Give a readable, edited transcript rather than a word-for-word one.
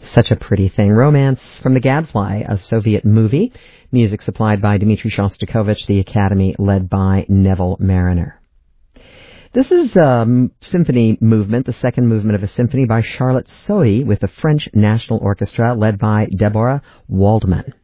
Such a Pretty Thing. Romance from The Gadfly, a Soviet movie. Music supplied by Dmitri Shostakovich, the Academy led by Neville Mariner. This is Symphony Movement, the second movement of a symphony by Charlotte Sohi with the French National Orchestra led by Deborah Waldman.